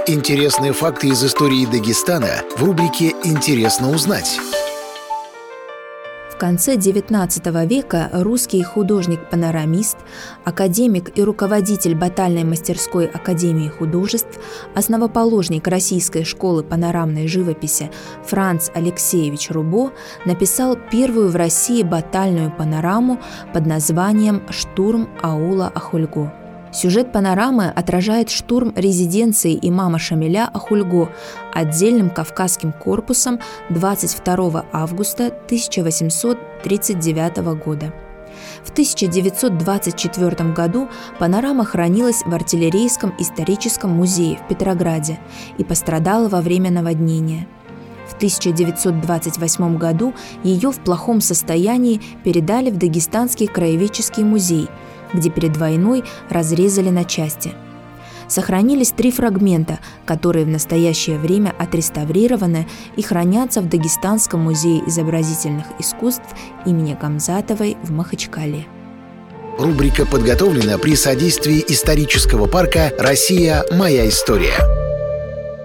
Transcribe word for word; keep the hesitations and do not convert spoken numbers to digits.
Интересные факты из истории Дагестана в рубрике «Интересно узнать». В конце девятнадцатого века русский художник-панорамист, академик и руководитель батальной мастерской Академии художеств, основоположник Российской школы панорамной живописи Франц Алексеевич Рубо написал первую в России батальную панораму под названием «Штурм аула Ахульго». Сюжет панорамы отражает штурм резиденции имама Шамиля Ахульго отдельным Кавказским корпусом двадцать второго августа тысяча восемьсот тридцать девятого года. В тысяча девятьсот двадцать четвёртом году панорама хранилась в артиллерийском историческом музее в Петрограде и пострадала во время наводнения. В тысяча девятьсот двадцать восьмом году ее в плохом состоянии передали в Дагестанский краеведческий музей, где перед войной разрезали на части. Сохранились три фрагмента, которые в настоящее время отреставрированы и хранятся в Дагестанском музее изобразительных искусств имени Гамзатовой в Махачкале. Рубрика подготовлена при содействии исторического парка «Россия. Моя история».